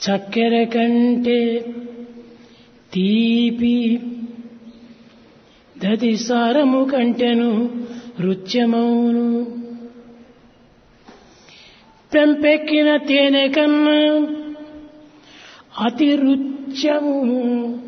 చక్కెర కంటే తీపి దది సారము కంటెను రుచ్యమౌను. పెంపెక్కిన తేనె కన్నా అతి రుచ్యము.